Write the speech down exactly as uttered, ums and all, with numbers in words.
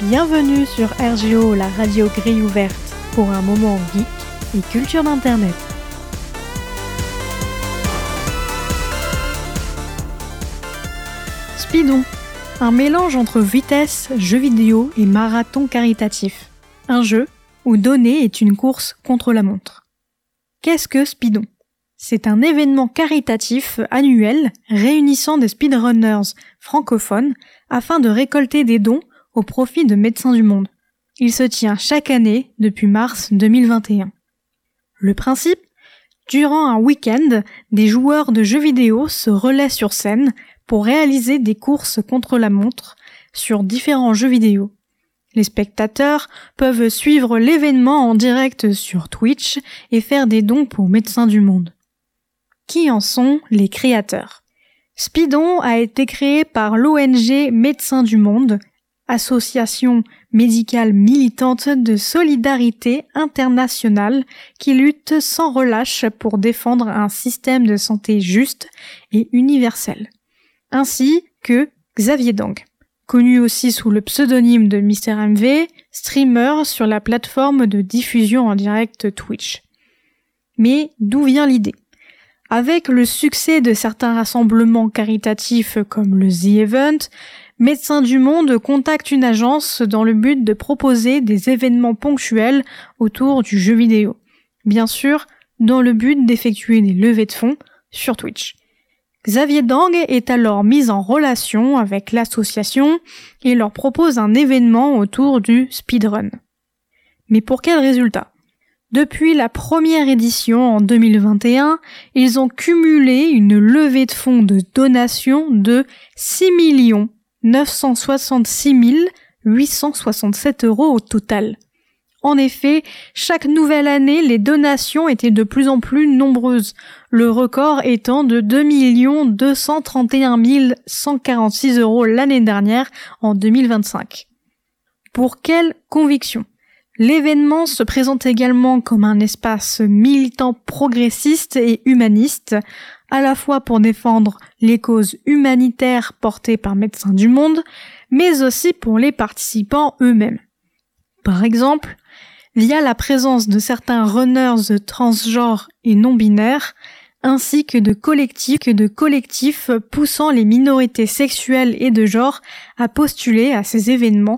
Bienvenue sur R G O, la radio grille ouverte, pour un moment geek et culture d'internet. Speedon, un mélange entre vitesse, jeu vidéo et marathon caritatif. Un jeu où donner est une course contre la montre. Qu'est-ce que Speedon ? C'est un événement caritatif annuel réunissant des speedrunners francophones afin de récolter des dons au profit de Médecins du Monde. Il se tient chaque année depuis mars deux mille vingt et un. Le principe ? Durant un week-end, des joueurs de jeux vidéo se relaient sur scène pour réaliser des courses contre la montre sur différents jeux vidéo. Les spectateurs peuvent suivre l'événement en direct sur Twitch et faire des dons pour Médecins du Monde. Qui en sont les créateurs ? Speedon a été créé par l'O N G Médecins du Monde, association médicale militante de solidarité internationale qui lutte sans relâche pour défendre un système de santé juste et universel. Ainsi que Xavier Dang, connu aussi sous le pseudonyme de Mister M V, streamer sur la plateforme de diffusion en direct Twitch. Mais d'où vient l'idée ? Avec le succès de certains rassemblements caritatifs comme le The Event, Médecins du Monde contacte une agence dans le but de proposer des événements ponctuels autour du jeu vidéo. Bien sûr, dans le but d'effectuer des levées de fonds sur Twitch. Xavier Dang est alors mis en relation avec l'association et leur propose un événement autour du speedrun. Mais pour quel résultat ? Depuis la première édition en deux mille vingt et un, ils ont cumulé une levée de fonds de donation de six millions neuf cent soixante-six mille huit cent soixante-sept euros au total. En effet, chaque nouvelle année, les donations étaient de plus en plus nombreuses, le record étant de deux millions deux cent trente et un mille cent quarante-six euros l'année dernière en deux mille vingt-cinq. Pour quelle conviction ? L'événement se présente également comme un espace militant progressiste et humaniste, à la fois pour défendre les causes humanitaires portées par Médecins du Monde, mais aussi pour les participants eux-mêmes. Par exemple, via la présence de certains runners transgenres et non-binaires, ainsi que de collectifs, que de collectifs poussant les minorités sexuelles et de genre à postuler à ces événements